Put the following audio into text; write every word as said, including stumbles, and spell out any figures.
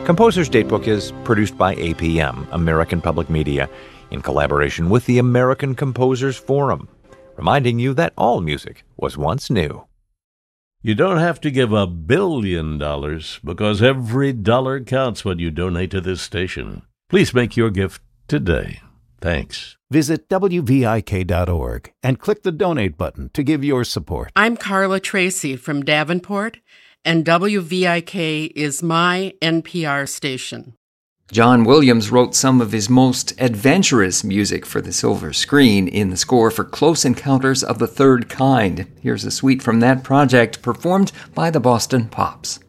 Composer's Datebook is produced by A P M, American Public Media, in collaboration with the American Composers Forum, reminding you that all music was once new. You don't have to give a billion dollars because every dollar counts when you donate to this station. Please make your gift today. Thanks. Visit W V I K dot org and click the donate button to give your support. I'm Carla Tracy from Davenport, and W V I K is my N P R station. John Williams wrote some of his most adventurous music for the silver screen in the score for Close Encounters of the Third Kind. Here's a suite from that project performed by the Boston Pops.